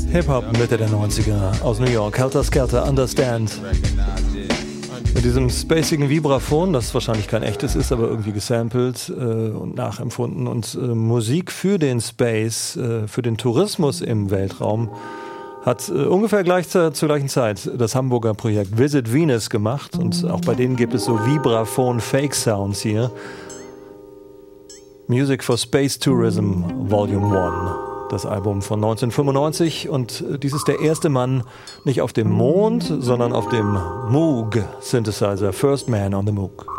Hip-Hop Mitte der 90er aus New York. Helter Skelter, Understand. Mit diesem spacigen Vibraphon, das wahrscheinlich kein echtes ist, aber irgendwie gesampelt und nachempfunden. Und Musik für den Space, für den Tourismus im Weltraum hat ungefähr zur gleichen Zeit das Hamburger Projekt Visit Venus gemacht. Und auch bei denen gibt es so Vibraphon-Fake-Sounds hier. Music for Space Tourism Volume 1. Das Album von 1995, und dies ist der erste Mann nicht auf dem Mond, sondern auf dem Moog Synthesizer, First Man on the Moog.